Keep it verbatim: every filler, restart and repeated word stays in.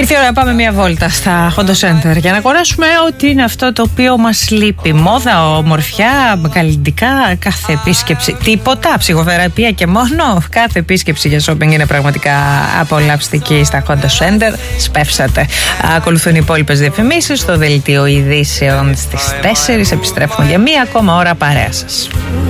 Ήρθε η ώρα να πάμε μια βόλτα στα Honda Center για να αγοράσουμε ό,τι είναι αυτό το οποίο μας λείπει. Μόδα, ομορφιά, καλλιτικά, κάθε επίσκεψη. Τίποτα, ψυχοθεραπεία και μόνο. Κάθε επίσκεψη για shopping είναι πραγματικά απολαυστική στα Honda Center. Σπεύσατε. Ακολουθούν οι υπόλοιπες διαφημίσεις στο δελτίο ειδήσεων στις τέσσερις. Επιστρέφουμε για μία ακόμα ώρα παρέα σας.